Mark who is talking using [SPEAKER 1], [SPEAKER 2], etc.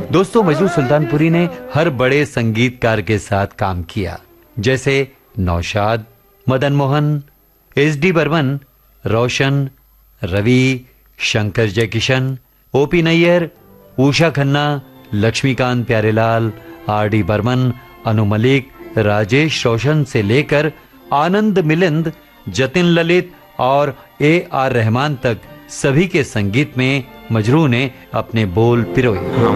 [SPEAKER 1] दोस्तों, मजरू सुल्तानपुरी ने हर बड़े संगीतकार के साथ काम किया, जैसे नौशाद, मदन मोहन, एस.डी. बर्मन, रोशन, रवि, शंकर जयकिशन, ओ.पी. नैयर, उषा खन्ना, लक्ष्मीकांत प्यारेलाल, आर.डी. बर्मन, अनु मलिक, राजेश रोशन से लेकर आनंद मिलिंद, जतिन ललित और ए.आर. रहमान तक सभी के संगीत में मजरू ने अपने बोल पिरोए।